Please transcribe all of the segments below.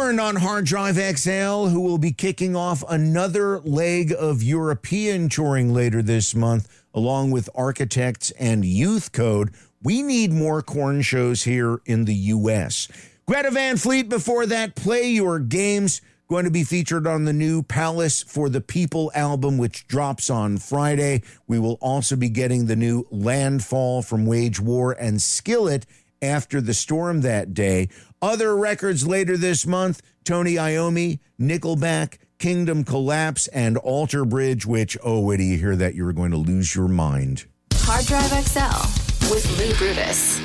learned on Hard Drive XL, who will be kicking off another leg of European touring later this month, along with Architects and Youth Code. We need more Korn shows here in the U.S. Greta Van Fleet before that, Play Your Games, going to be featured on the new Palace for the People album, which drops on Friday. We will also be getting the new Landfall from Wage War and Skillet After the Storm that day. Other records later this month, Tony Iommi, Nickelback, Kingdom Collapse, and Alter Bridge, which, oh, wait till you hear that, you're going to lose your mind. Hard Drive XL with Lou Brutus.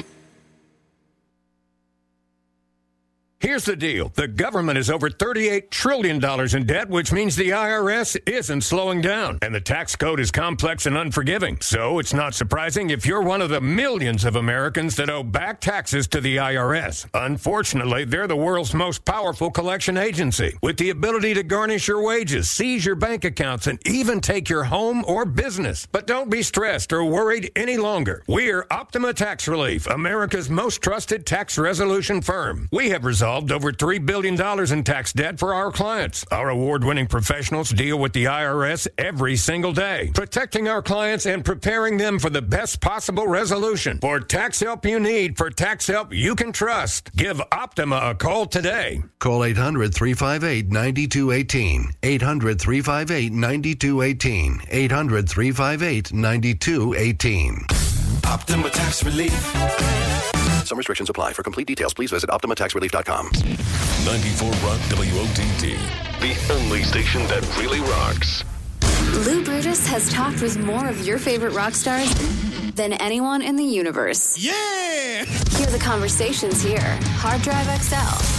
Here's the deal. The government is over $38 trillion in debt, which means the IRS isn't slowing down. And the tax code is complex and unforgiving. So it's not surprising if you're one of the millions of Americans that owe back taxes to the IRS. Unfortunately, they're the world's most powerful collection agency, with the ability to garnish your wages, seize your bank accounts, and even take your home or business. But don't be stressed or worried any longer. We're Optima Tax Relief, America's most trusted tax resolution firm. We have resolved over $3 billion in tax debt for our clients. Our award-winning professionals deal with the IRS every single day, protecting our clients and preparing them for the best possible resolution. For tax help you need, for tax help you can trust, give Optima a call today. Call 800-358-9218. 800-358-9218. 800-358-9218. Optima Tax Relief. Some restrictions apply. For complete details, please visit OptimaTaxRelief.com. 94 Rock WOTD. The only station that really rocks. Lou Brutus has talked with more of your favorite rock stars than anyone in the universe. Yeah! Hear the conversations here. Hard Drive XL.